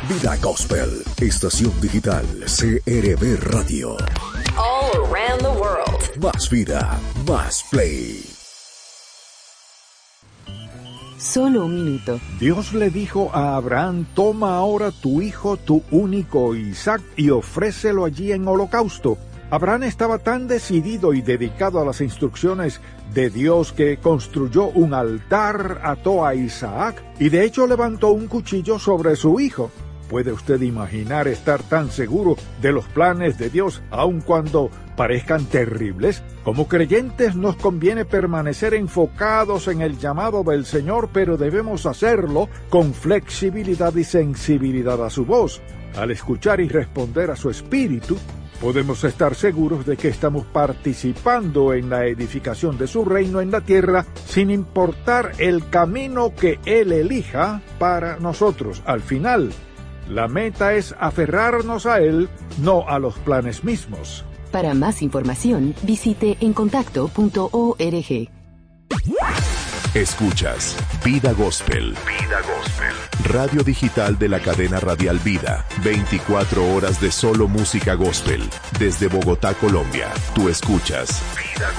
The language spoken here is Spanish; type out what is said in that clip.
Vida Gospel, estación digital CRB Radio. All around the world. Más vida, más play. Solo un minuto. Dios le dijo a Abraham: toma ahora tu hijo, tu único Isaac, y ofrécelo allí en holocausto. Abraham estaba tan decidido y dedicado a las instrucciones de Dios que construyó un altar, ató a Isaac y de hecho levantó un cuchillo sobre su hijo. ¿Puede usted imaginar estar tan seguro de los planes de Dios, aun cuando parezcan terribles? Como creyentes nos conviene permanecer enfocados en el llamado del Señor, pero debemos hacerlo con flexibilidad y sensibilidad a su voz. Al escuchar y responder a su espíritu, podemos estar seguros de que estamos participando en la edificación de su reino en la tierra, sin importar el camino que Él elija para nosotros. Al final, la meta es aferrarnos a Él, no a los planes mismos. Para más información, visite encontacto.org. Escuchas Vida Gospel. Vida Gospel. Radio digital de la cadena radial Vida. 24 horas de solo música gospel. Desde Bogotá, Colombia. Tú escuchas Vida